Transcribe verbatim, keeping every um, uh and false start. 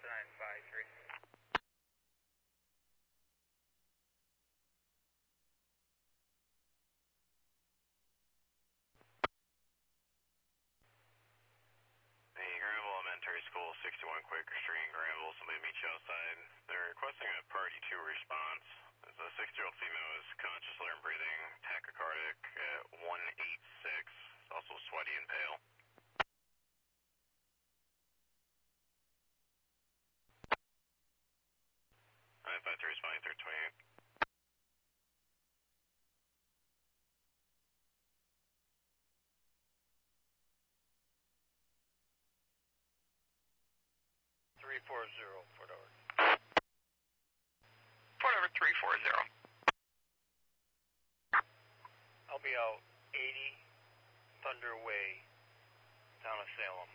nine five three. The Granville Elementary School, sixty-one Quaker Street in Granville. Somebody meet you outside. They're requesting a party two response. As a six-year-old female is conscious, learn breathing, tachycardic at one eighty-six. Also sweaty and pale. nine five three is fine, third twenty-eight. three four zero, Fort Howard. Fort Howard three four zero. I'll be out eighty Thunder Way, town of Salem.